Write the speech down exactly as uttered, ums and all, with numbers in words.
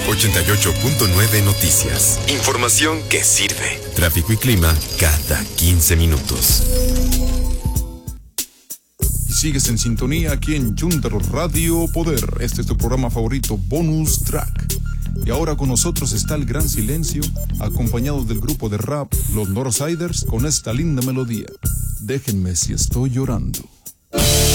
ochenta y ocho punto nueve Noticias. Información que sirve. Tráfico y clima cada quince minutos. Sigues en sintonía aquí en Yuntaro Radio Poder. Este es tu programa favorito, Bonus Track. Y ahora con nosotros está el Gran Silencio, acompañado del grupo de rap Los Northsiders, con esta linda melodía. Déjenme si estoy llorando.